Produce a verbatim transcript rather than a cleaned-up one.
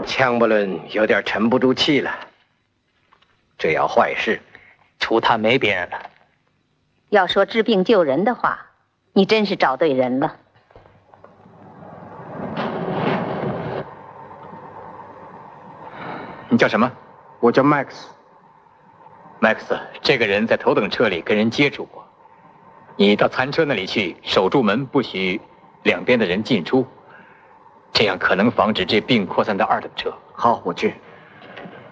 枪不伦有点沉不住气了，这要坏事， 除他没别人了。 要说治病救人的话，你真是找对人了。 你叫什么？ 我叫 Max。 Max， 这个人在头等车里跟人接触过。你到餐车那里去，守住门，不许两边的人进出，这样可能防止这病扩散到二等车。 好，我去。